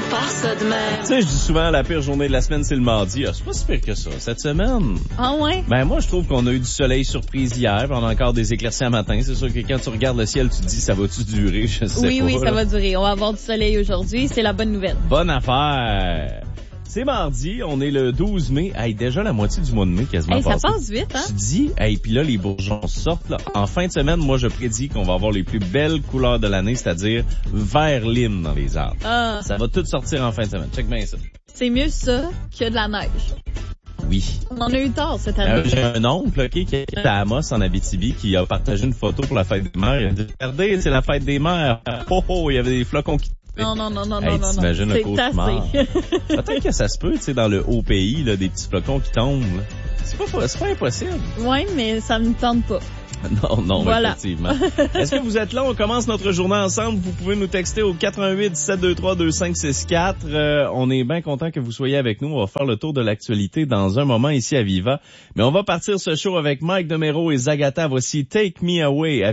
faire ça de même. Tu sais, je dis souvent, la pire journée de la semaine, c'est le mardi. Ah, c'est pas si pire que ça. Cette semaine... Ah ouais? Ben, moi, je trouve qu'on a eu du soleil surprise hier, puis on a encore des éclaircies à matin. C'est sûr que quand tu regardes le ciel, tu te dis, ça va-tu durer? Je sais pas. Oui, ça là. va durer. On va avoir du soleil aujourd'hui. C'est la bonne nouvelle. Bonne affaire! C'est mardi, on est le 12 mai. Hey, déjà la moitié du mois de mai quasiment Hey, ça passé. passe vite, hein? Tu dis, hey, puis là, les bourgeons sortent. Là. En fin de semaine, moi, je prédis qu'on va avoir les plus belles couleurs de l'année, c'est-à-dire vert lime dans les arbres. Ah, Ça va tout sortir en fin de semaine. Check bien ça. c'est mieux ça que de la neige. Oui. On en a eu tard cette année. J'ai un oncle qui est à Amos en Abitibi qui a partagé une photo pour la fête des mères. Il a dit, regardez, c'est la fête des mères. Oh, oh, il y avait des flocons qui... Non. Hey, t'imagines le C'est cauchemar. assez. Peut-être que ça se peut, tu sais, dans le haut pays, là, des petits flocons qui tombent. Là. C'est pas impossible. Ouais, mais ça me tente pas. Non, Voilà. effectivement. Est-ce que vous êtes là? On commence notre journée ensemble. Vous pouvez nous texter au 88 723 2564. On est bien content que vous soyez avec nous. On va faire le tour de l'actualité dans un moment ici à Viva. Mais on va partir ce show avec Mike DeMero et Zagata. Voici Take Me Away.